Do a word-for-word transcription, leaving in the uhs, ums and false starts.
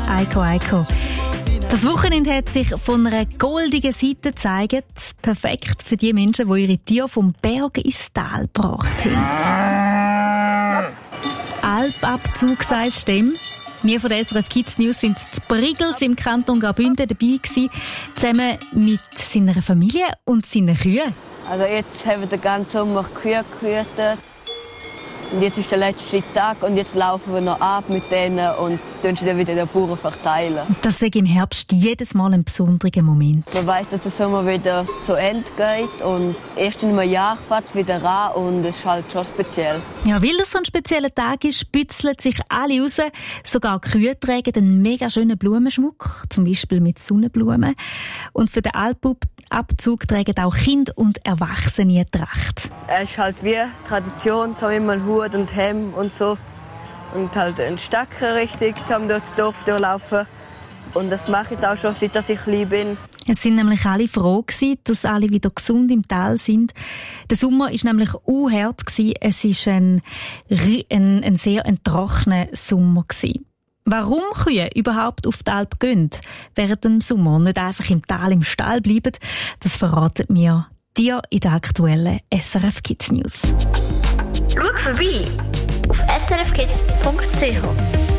Eiko Eiko. Das Wochenende hat sich von einer goldigen Seite gezeigt. Perfekt für die Menschen, die ihre Tiere vom Berg ins Tal gebracht haben. Alpabzug sagst du. Wir von der S R F Kids News sind zu Brigels im Kanton Graubünden dabei gewesen, zusammen mit seiner Familie und seinen Kühen. Also jetzt haben wir den ganzen Sommer Kühe gehütet. Und jetzt ist der letzte Tag und jetzt laufen wir noch ab mit denen und tun sie dann wieder den Bauern verteilen. Das ist im Herbst jedes Mal ein besonderer Moment. Man weiss, dass der Sommer wieder zu Ende geht und erst in einem Jahr fährt es wieder an und es ist halt schon speziell. Ja, weil es so ein spezieller Tag ist, spitzeln sich alle raus. Sogar die Kühe tragen einen mega schönen Blumenschmuck, zum Beispiel mit Sonnenblumen. Und für den Alpabzug tragen auch Kinder und Erwachsene eine Tracht. Es ist halt wie Tradition, so immer einen Hut und Hemd und so. Und halt einen Stecker richtig, um durch das Dorf durchlaufen. Und das mache ich jetzt auch schon, seit ich klein bin. Es sind nämlich alle froh gewesen, dass alle wieder gesund im Tal sind. Der Sommer war nämlich unhart gewesen. Es war ein, ein, ein sehr ein trockener Sommer gewesen. Warum Kühe überhaupt auf die Alp gehen während dem Sommer und nicht einfach im Tal im Stall bleiben, das verraten mir dir in der aktuellen S R F Kids News. Schau vorbei auf s r f kids punkt c h.